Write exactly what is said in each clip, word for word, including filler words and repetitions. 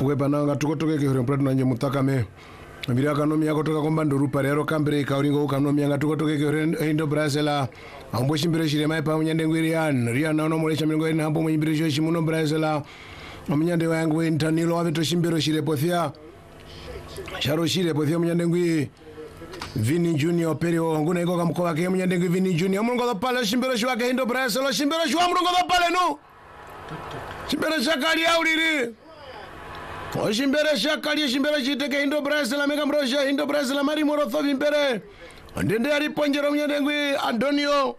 Pwe pananga tukotoke ke hore nanje mutakame Vira kanomi yako toka komba nduru parero kambere kauringo kanomi yanga tukotoke ke hore indo Brazila ambo shimbere shire mai pa munyande ngwirian ria naono molesha mingo ina ambo mwimbire jo shimuno Brazila munyande wangu intanilo abeto shimbero shire pothia Sharo shire pothia munyande ngwi Vini Junior perio ngune iko kamkoa ke munyande ngwi Vini Junior mungo do pale shimbero shwa ke indo Brazila shimbero shwa mungo do pale no Shimbero shakali auliri Oshimbere shakali shimbere chiteke indo Brazil mega mrosha indo Brazil mari morotho vimbere ndende ari ponjero munyande ngwi Antonio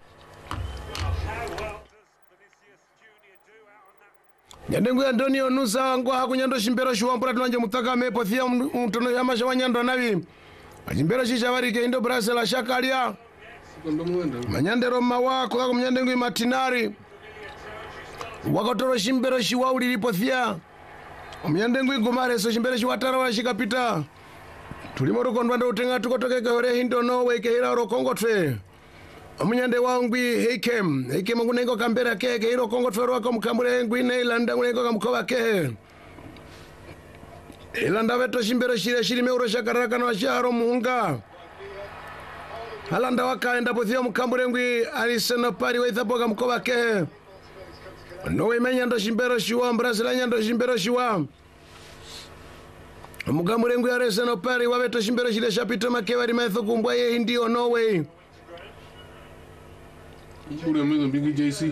Nyande ngwi Antonio nusa ngwa hakunyando shimbero shwampura tunanje mutakame pothia mtono yamasha wanyando nabi Ajimbero shishavari ke indo Brazil shakalia Manyande Roma wako kako munyande ngwi Martinari Wakotoro shimbero shiwauli lipothia Omyande ngwi Gomare so shimbere shiwatara wa shikapita Tulimoro konwanda utenga tukotoke ke hore hindo Norway ke hira ro Kongo twe Omyande wangwi Heikem Heikem ngunengo kambera ke ke hiro Kongo twe ro kamkambure ngwi Neilanda ngunengo kamkoba ke Elanda veto shimbere shire shiri meuro shakaraka na sharo muunga Halanda wakaenda pothia mkambure ngwi Alisena pari wa ithapo kamkoba ke Nowe menyando shimbero shiwa Brazil nyando shimbero shiwa Mugamure ngwi Arsenal pari wabeto shimbero shile shapito makewa rimetho kumbwa ye indio Norway Mbule umizu mbingi J C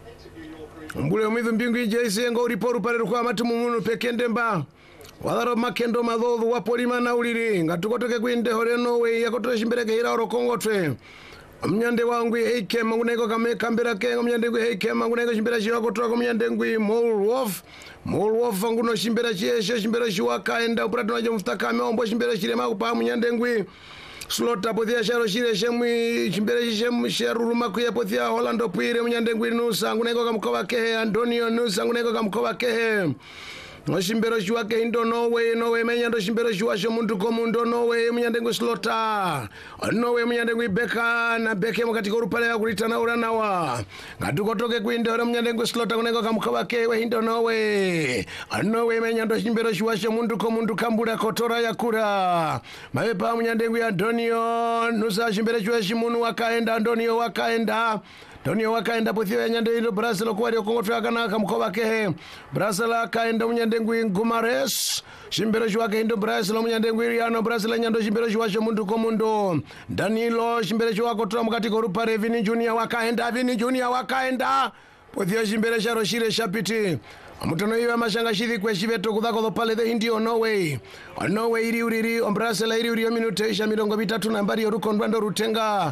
Mbule umizu mbingi J C ngo riporu pare kwa matu mumunu pekende mba Wadaro makendo madhovu wapolima na uliri Ngatukotoke kuinde hore Norway yakotoke shimbere hira oro Kongo twe Mnyande wangu Heikem nguneko kame kambera ke mnyande ngwi Heikem nguneko shimbera shiwa kutoka mnyande ngwi Molwolf Molwolf nguno shimbera chieshe shimbera shiwa kaenda upurato wajo mftaka meombo shimbera shire makupa mnyande ngwi Slota pothia sharo shire shemwi shimbera shemu sharuruma kuya pothia Holando puire mnyande ngwi Nusa nguneko kamkoba kehe Antonio Nusa nguneko kamkoba kehe Shimbero shiwa ke indo Norway Norway menyando shimbero shiwa shomuntu komundo Norway mnyande ngwi Slota Norway mnyande ngwi Beka na Beke mkati korupale ya kulitana uranawa Ngatukotoke kuinde hore mnyande ngwi Slota kuneko kamukaba kewe indo Norway Norway menyando shimbero shiwa shomuntu komundu kambura kotora ya kura Mawepa mnyande ngwi Antonio Nusa shimbero shiwa shimunu wakaenda Antonio wakaenda Antonio wakaenda pothio ya nyande ilo Brazil kwa dio Kongo tuya kanaka mkoba kehe Brazil wakaenda mnyande ngwi Gumares Shimbero shwa ke indo Brazil mnyande ngwi Riano Brazil nyando shimbero shwa shomundu komundo Danilo shimbero shwa kotora mkati korupare Vini Junior wakaenda Vini Junior wakaenda pothio shimbero sharo shire shapiti Amutono iwe mashanga shithi kwe shiveto kuthako dhopale the Indio Norway Norway iri uriri Brazil iri uri minuteisha mirongo mitatu nambari yoruko ndwando rutenga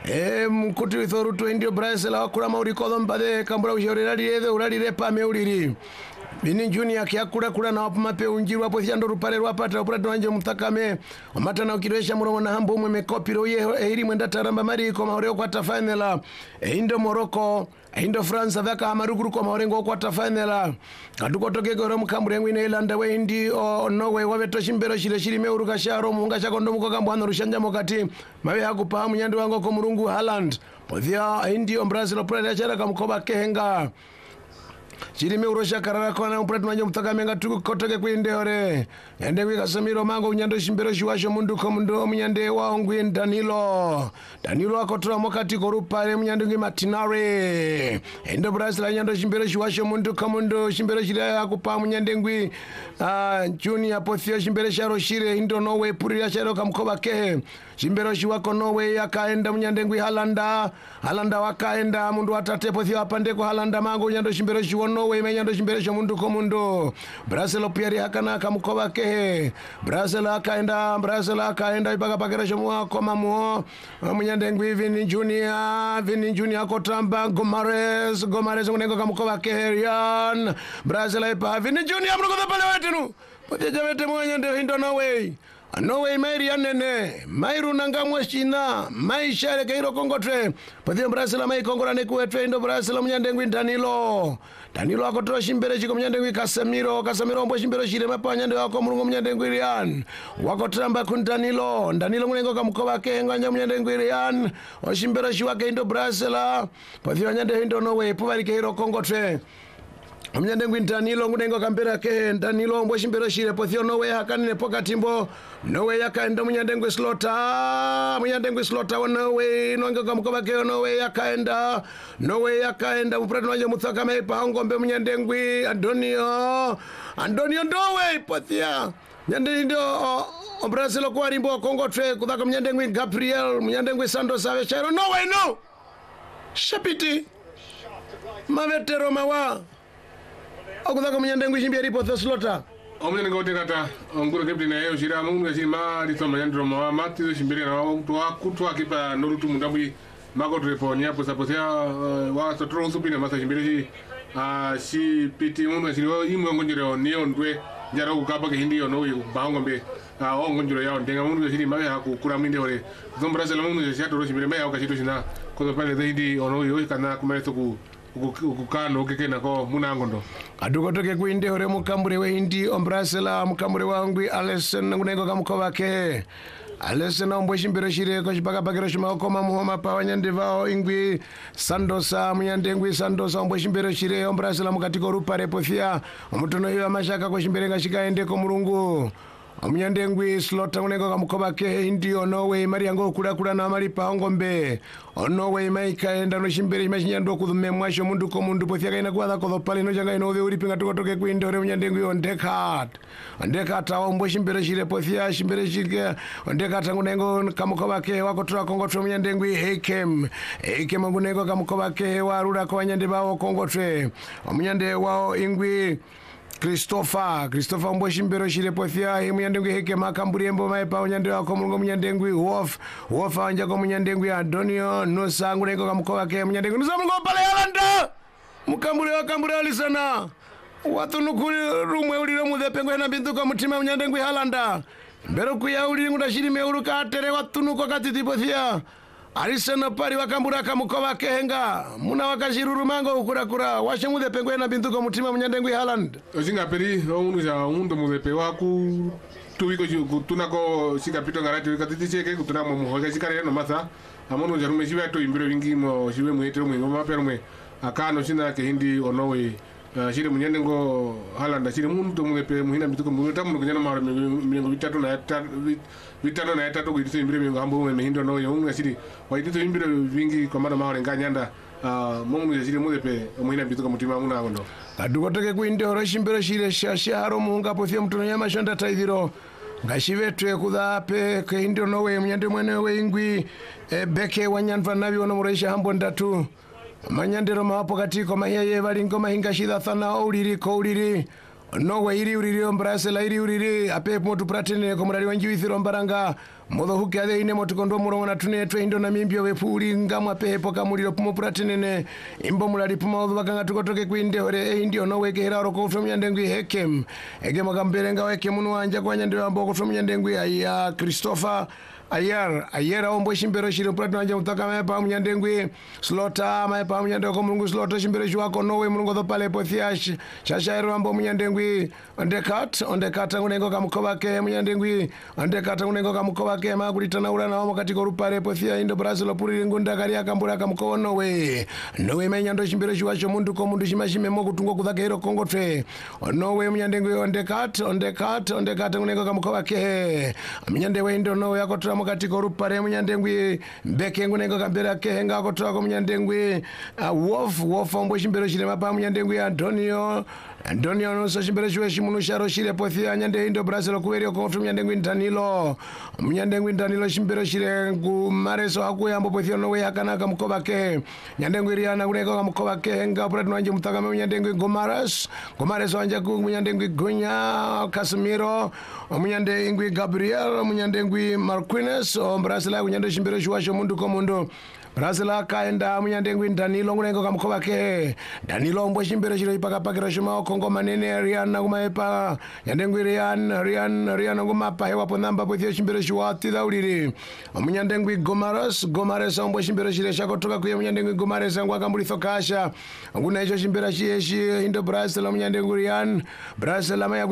E mkuti witho rutu Indio Brazil wakura mauri kodho mbade kambura ushori radi edhe uradi repa me uriri Vini Junior kia kura kura na wapu mape unjiru wapo thiando rupare rwapata upuratu wanje mthakame Wamatana ukiruesha muromo na hambu umwe mekopiro ye hiri mwenda taramba mari kwa maureo kwa tafainela E Indo Morocco Indo France vaka amaruguru kwa maorengo kwa tafainela Kaduko toke gore mkambure ngwine Irlanda we indi o Norway wabeto shimbero shire shiri meuruka sharo munga shakondo muko kambwano rushanja mokati mawe hakupa munyandi wango ko murungu Haaland Pothia indi o Brazil prada chara kamkoba kehenga Chiri meurosha karara kona upuratu wanjo mtakamenga tuku kotoke kuinde hore Nyande ngwi Kasamiro mango unyando shimbero shiwasho mundu komundo Mnyande wa ngwi Danilo Danilo wakotora mokati korupare Mnyande ngwi Martinari Indo Brazil nyando shimbero shiwasho mundu komundo Shimbero shire hakupa mnyande ngwi uh, Junior pothio shimbero sharo shire Indo Norway puri ya sharo kamkoba kehe Shimbero shiwako Norway yakaenda mnyande ngwi Halanda Halanda wakaenda mundu watate pothio apandeko Halanda mango unyando shimbero shiwa Norway menyando shimbero shomundu komundo Brazil piari hakana kamukoba kehe Brazil akaenda Brazil akaenda ipaka pakera shomuwa koma muo Mnyande ngwi Vini Junior Vini Junior kotamba Gomares Gomares ngunengo kamukoba kehe Rian Brazil ipa Vini Junior mnuko pale wetinu Potia javete mwenyande Indo Norway Norway mairi anene mairu nangamwe China maishare keiro Kongo twe Pothia Brazil mai Kongo rane kuetwe Indo Brazil mnyande ngwi Danilo Danilo akotoa shimbere chiko mnyande ngwi Casemiro Casemiro mbo shimbere shire mapa nyande wako murungo mnyande ngwi Rian Wakotramba kun Danilo Danilo mwenengo kamkoba kenga mnyande ngwi Rian Oshimbere shiwake Indo Brazil Pothia nyande Indo Norway Puvari keiro Kongo twe Omnyandengu Danilo ngunengo kambera ke Danilo mbwe shimbero shire pothio nowe hakanine pokatimbo nowe yakaenda Munyandengu Slota Munyandengu Slota nowe nongo kamukoba ke nowe yakaenda nowe yakaenda upratu wanje mutsaka meipa ngombe Munyandengu Antonio Antonio ndowe pothia nyande ndio Brazil kwa rimbo Kongo tre kudaka Munyandengu Gabriel Munyandengu Santos ave chairo nowe no shapiti mavetero mawa akudaka Munyandengu shimbia ripo the Slota omne ngo tekata nguru kepti na yo shira mungu ya shima lito manyandro mawa mati shimbiri na wa kutwa kipa norutu mundambi mako treponia posa posa wa sotro supina masa shimbiri ah si piti mungu ya shiro imwe ngonjiro niyo ndwe njara kukapa ke hindi yo no yo bahongombe ah o ngonjiro yao ndenga mungu ya shiri mawe hakukura mwinde ore zombra sala mungu ya shato ro shimbiri maya okashito shina ko pale zaidi ono yo kana kumeso ku ukukano ukekena ko munangondo adukotoke kuinde ore mukambure we indi ombrasela mukambure wangwi Alison ngunengo kamukova ke Alison ombo shimbiro shire ko chipaka pakiro shima koma muhoma pa wanyande vao ingwi Sandosa Munyandengwi Sandosa ombo shimbiro shire ombrasela mukatiko rupare pofia omutono yo amashaka ko shimbere ngashikaende ko mulungu Munyandengu Slota ngunengo kamukova ke indi onowe mari yango kula kula na mari pa ngombe onowe maika enda no shimbere mashinyando kudhume mwasho mundu ko mundu pothia kaina kwa ko pale no janga ino uri pinga tukotoke kuinde ore Munyandengu ondekat ondekat ombo shimbere shire pothia shimbere shike ondekat ngunengo kamukova ke wakotra Kongo tro Munyandengu hekem hekem ngunengo kamukova ke warura ko nyande bawo Kongo tre Munyande wao ingwi Christopher Christopher ombo shimbero shire pothia Munyandengu heke makamburi embo maipa Munyande wako mulungu Munyandengu Wolf Wolf anja ko Munyandengu Antonio Nusa ngunengo kamukova ke Munyandengu Nusa mulungu pale Yalanda mukamburi wakamburi alisana watu nukuri rumwe uliro muthepengo na bintuka mutima Munyandengu Yalanda mbero kuya uliro ngudashiri meuruka atere watu nuko katiti pothia Alisana pari wakambura kamukova kehenga muna wakashiruru mango ukura kura washe muthepengo na bintuka mutima Munyandengu Yalanda osinga peri unu ja undo muthepe waku tuwiko tunako sikapito ngarati katiti cheke kutuna mu muhoga sikare no matha amono jarume shiwe to imbiro wingi mo shiwe muhetero mwe ngoma perumwe akano sina ke hindi onowe shire Munyandengu Yalanda shire muntu muthepe muhina bituko muta muno kunyana mara mingo bitatu na bitano na tatu kuitisa imbiro mingo ambo mwe hindo no yo ngashiri waitito imbiro wingi kwa mara mara nganyanda mungu ya shire muthepe muhina bituko mutima muna ngondo adukotoke kuinde oro shimbiro shire shasha haro muhunga pothia mtuno ya mashanda taithiro ngashivetwe kudhape ke hindo nowe Munyande mwenewe ingwi e, beke wanyanva navi ono mureisha hambo ndatu manyandero mawapo katiko mahiyeye valingo mahinga shida thana uliri ko uliri nowe iri uriri ombrasela iri uriri ape motu pratene ko murali wanji withiro mbaranga modo huke ade ine motu kondo murongo na tunetwe hindo na mimbyo wepuli ngamwa pepo kamuliro pumo pratene imbo mulali pumo bakanga tukotoke kuinde ore indi onowe gehera ro ko Munyandengu hekem ege magamberenga weke munu wanja kwa nyandero ambo ko Munyandengu ya Christopher Ayar ayera ombo shimbero shiro pratno anja mutaka maipa Munyandengu Slota maipa Munyandengu mulungu Slota shimbero shwako nowe mulungu do pale pothia shashairo ambo Munyandengu ondekat ondekat ngunengo kamukova ke Munyandengu ondekat ngunengo kamukova ke makulitana urana wamo katiko rupare pothia indo Brazil puri ngunda kali akambura kamukova nowe nowe menyando shimbero shwacho mundu ko mundu shimashime mo kutungo kudhakero Kongo tre nowe Munyandengu ondekat ondekat ondekat ngunengo kamukova ke Munyandengu indo nowe yakotra mukatiko rupare Munyandengu beke ngunengo kambera kehenga kotra ko Munyandengu Wolf Wolf ombo shimbero shire mapa Munyandengu Antonio Antonio no so shimbero shwe shimuno sharo shire pothia nyande indo Brazil kuwerio ko Munyandengu Danilo Munyandengu Danilo shimbero shire ngu mareso hakuya ambo pothia no we yakana kamukova ke Munyandengu iriana ngunengo kamukova ke nga pratno anje mutaka Munyandengu Gomares Gomares anje ku Munyandengu Gunya Casemiro Munyandengu Gabriel Munyandengu Marquinhos Brazil kunyando shimbero shwasho mundu ko mundu Brazil kaenda Munyandengu Danilo ngunengo kamukova ke Danilo ombo shimbero shiro ipaka pakira shima Kongo manene Riana kumaepa Munyandengu Rian Rian Rian ngumapa hewa po namba pothia shimbero shwa tidauliri Munyandengu Gomares Gomares ombo shimbero shire shakotoka kuya Munyandengu Gomares ngwa kambulitho kasha nguna icho shimbero shiyeshi indo Brazil Munyandengu Rian Brazil amaya